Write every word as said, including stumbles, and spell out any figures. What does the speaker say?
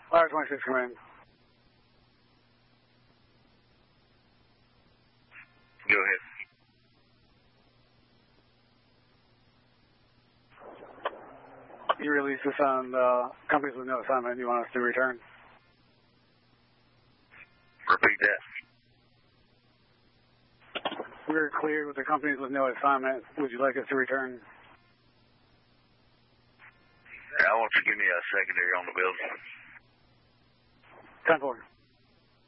Flyer twenty-six, come in. Go ahead. You released this on uh, companies with no assignment you want us to return? Repeat that. We're cleared with the companies with no assignment. Would you like us to return? I want you to give me a secondary on the building. ten four.